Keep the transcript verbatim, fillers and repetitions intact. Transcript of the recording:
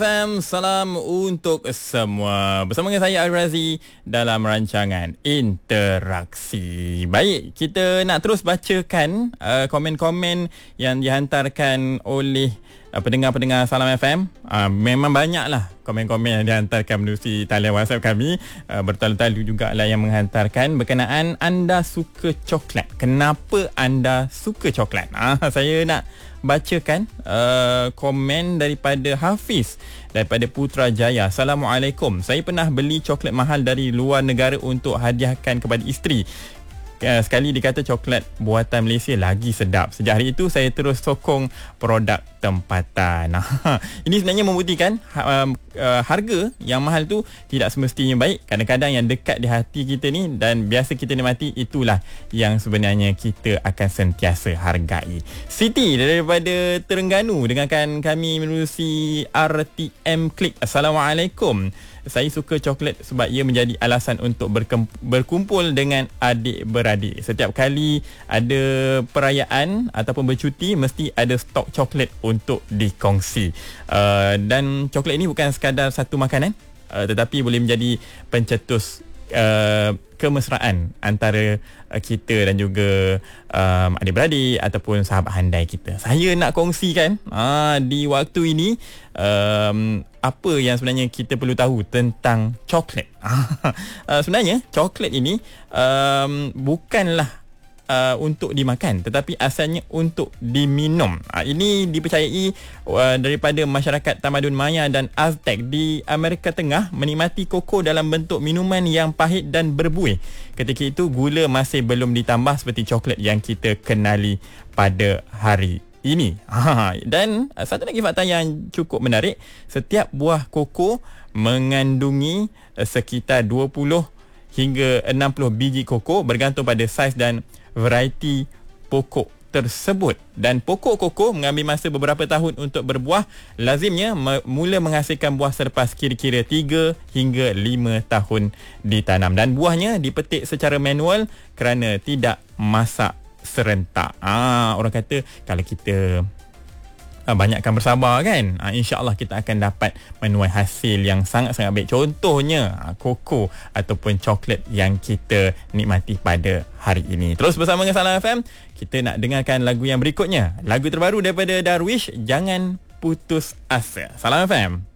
F M, salam untuk semua. Bersama dengan saya Al-Razi dalam rancangan Interaksi. Baik, kita nak terus bacakan uh, komen-komen yang dihantarkan oleh uh, pendengar-pendengar Salam F M. Uh, memang banyaklah komen-komen yang dihantarkan melalui talian WhatsApp kami. Uh, bertalu-talu jugalah yang menghantarkan berkenaan anda suka coklat. Kenapa anda suka coklat? Uh, saya nak bacakan uh, komen daripada Hafiz daripada Putrajaya. Assalamualaikum. Saya pernah beli coklat mahal dari luar negara untuk hadiahkan kepada isteri. Uh, sekali dikata coklat buatan Malaysia lagi sedap. Sejak hari itu saya terus sokong produk tempatan. Ini sebenarnya membuktikan uh, uh, harga yang mahal tu tidak semestinya baik. Kadang-kadang yang dekat di hati kita ni dan biasa kita nikmati, itulah yang sebenarnya kita akan sentiasa hargai. Siti daripada Terengganu dengarkan kami menerusi R T M Klik. Assalamualaikum. Saya suka coklat sebab ia menjadi alasan untuk berkem- berkumpul dengan adik-beradik. Setiap kali ada perayaan ataupun bercuti, mesti ada stok coklat untuk dikongsi. Uh, dan coklat ini bukan sekadar satu makanan, uh, tetapi boleh menjadi pencetus uh, kemesraan antara uh, kita dan juga um, adik-beradik ataupun sahabat handai kita. Saya nak kongsikan uh, di waktu ini um, apa yang sebenarnya kita perlu tahu tentang coklat. uh, sebenarnya coklat ini um, bukanlah Uh, untuk dimakan, tetapi asalnya untuk diminum. Uh, ini dipercayai uh, daripada masyarakat tamadun Maya dan Aztec di Amerika Tengah menikmati koko dalam bentuk minuman yang pahit dan berbuih. Ketika itu gula masih belum ditambah seperti coklat yang kita kenali pada hari ini. Ha, dan uh, satu lagi fakta yang cukup menarik, setiap buah koko mengandungi uh, sekitar dua puluh hingga enam puluh biji koko bergantung pada saiz dan variety pokok tersebut. Dan pokok koko mengambil masa beberapa tahun untuk berbuah. Lazimnya me- mula menghasilkan buah selepas kira-kira tiga hingga lima tahun ditanam. Dan buahnya dipetik secara manual kerana tidak masak serentak. Ah, orang kata kalau kita banyakkan bersabar kan, insya-Allah kita akan dapat menuai hasil yang sangat-sangat baik. Contohnya koko ataupun coklat yang kita nikmati pada hari ini. Terus bersama dengan Salam F M, kita nak dengarkan lagu yang berikutnya. Lagu terbaru daripada Darwish, Jangan Putus Asa. Salam F M.